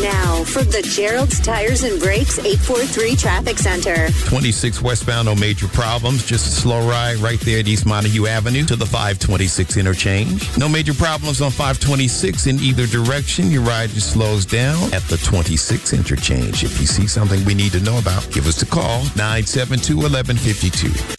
Now, from the Gerald's Tires and Brakes 843 Traffic Center. 26 westbound, no major problems. Just a slow ride right there at East Montague Avenue to the 526 interchange. No major problems on 526 in either direction. Your ride just slows down at the 26 interchange. If you see something we need to know about, give us a call, 972-1152.